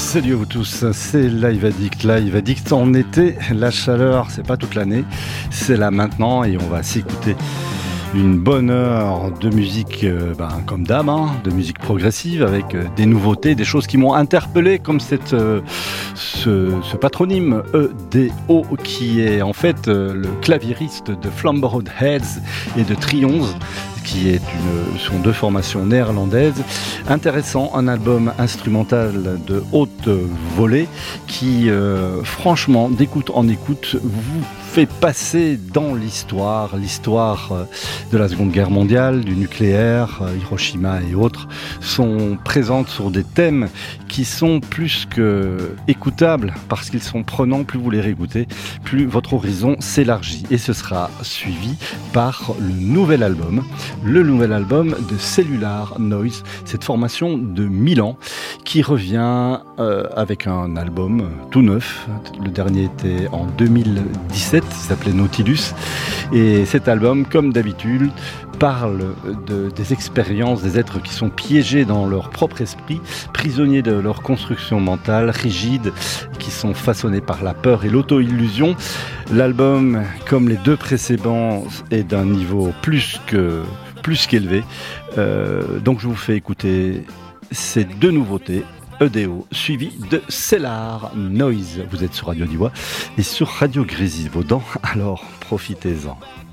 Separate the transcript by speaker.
Speaker 1: Salut à vous tous, c'est Live Addict en été. La chaleur, c'est pas toute l'année, c'est là maintenant et on va s'écouter une bonne heure de musique, comme d'hab, de musique progressive avec des nouveautés, des choses qui m'ont interpellé, comme ce patronyme EDO qui est en fait le claviériste de Flamboyant Heads et de Tri-11, qui sont deux formations néerlandaises. Intéressant, un album instrumental de haute volée qui, franchement, d'écoute en écoute, vous fait passer dans l'histoire de la Seconde Guerre mondiale, du nucléaire, Hiroshima et autres, sont présentes sur des thèmes qui sont plus que écoutables, parce qu'ils sont prenants. Plus vous les réécoutez, plus votre horizon s'élargit. Et ce sera suivi par le nouvel album de Cellular Noise, cette formation de Milan qui revient avec un album tout neuf. Le dernier était en 2017, il s'appelait Nautilus, et cet album, comme d'habitude, parle des expériences des êtres qui sont piégés dans leur propre esprit, prisonniers de leur construction mentale, rigides, qui sont façonnés par la peur et l'auto-illusion. L'album, comme les deux précédents, est d'un niveau plus qu'élevé. Donc je vous fais écouter ces deux nouveautés, EDO, suivi de Cellular Noise. Vous êtes sur Radio Diwa et sur Radio Grésivaudan, alors profitez-en.